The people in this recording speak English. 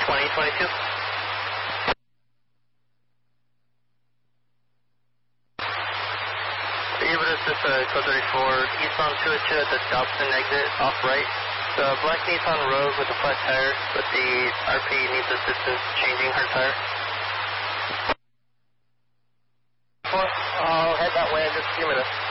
2022. Are you able to assist code 34 eastbound 202 at the Dobson exit off right? The black Nissan Rogue with a flat tire, but the RP needs assistance changing her tire. I'll head that way in just a few minutes.